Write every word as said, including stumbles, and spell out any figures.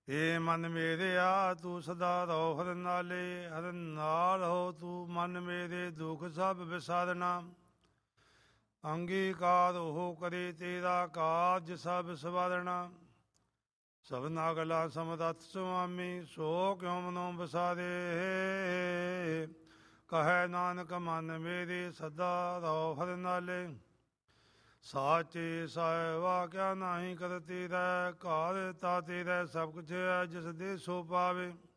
ਏ ਮਨ ਮੇਰਿਆ ਤੂੰ ਸਦਾ ਰਹੁ ਹਰਿ ਨਾਲੇ, ਹਰਿ ਨਾਲ ਹੋ ਤੂੰ ਮਨ ਮੇਰੇ ਦੁਖ ਸਭ ਵਿਸਾਰਨਾ। ਅੰਗੀਕਾਰ ਹੋ ਕਰੇ ਤੇਰਾ ਕਾਜ ਸਭ ਸਵਾਰਣਾ। ਸਭਨਾ ਗਲਾ ਸਮਰੱਥ ਸੁਆਮੀ, ਸੋ ਕਿਉ ਮਨੋ ਵਿਸਾਰੇ। ਕਹੈ ਨਾਨਕ ਮਨ ਮੇਰੇ ਸਦਾ ਰਹੁ ਹਰਿ ਨਾਲੇ। ਸਾਚੇ ਸਾਹਿਬਾ ਕਿਆ ਨਾਹੀ ਕਰਤੀ ਰਹਿ, ਘਰ ਤਾ ਤੇਰਾ ਸਭ ਕੁਛ ਹੈ, ਜਿਸ ਦੇ ਸੋ ਪਾਵੇ।